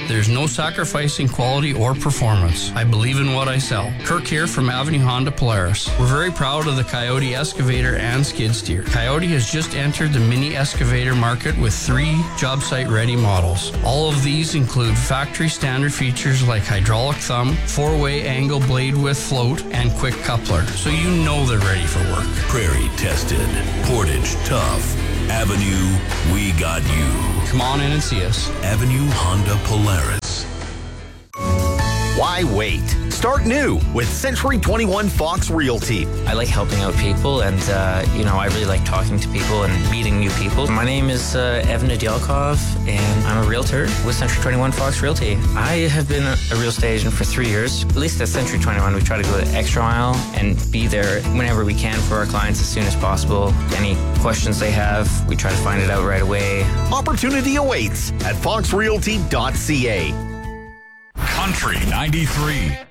There's no sacrificing quality or performance. I believe in what I sell. Kirk here from Avenue Honda Polaris. We're very proud of the Coyote Excavator and skid steer. Coyote has just entered the mini excavator market with 3 job site ready models. All of these include factory standard features like hydraulic thumb, 4-way angle blade width float, and quick coupler, so you know they're ready for work. Prairie tested, Portage tough. Avenue, we got you. Come on in and see us. Avenue Honda Polaris. Why wait? Start new with Century 21 Fox Realty. I like helping out people, and I really like talking to people and meeting new people. My name is Evan Adyalkov, and I'm a realtor with Century 21 Fox Realty. I have been a real estate agent for 3 years. At least at Century 21, we try to go the extra mile and be there whenever we can for our clients as soon as possible. Any questions they have, we try to find it out right away. Opportunity awaits at foxrealty.ca. Country 93.